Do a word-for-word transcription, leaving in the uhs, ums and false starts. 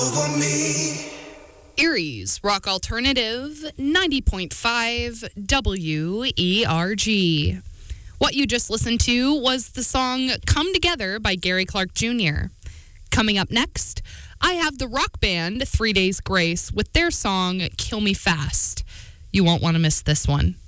Erie's Rock Alternative, ninety point five W E R G. What you just listened to was the song Come Together by Gary Clark Junior Coming up next, I have the rock band Three Days Grace with their song Kill Me Fast. You won't want to miss this one.